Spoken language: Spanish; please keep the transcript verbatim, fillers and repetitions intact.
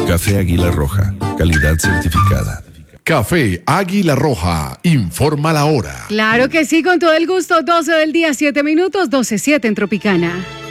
Café Águila Roja, calidad certificada. Café Águila Roja, informa la hora. Claro que sí, con todo el gusto, doce del día, siete minutos, doce siete en Tropicana.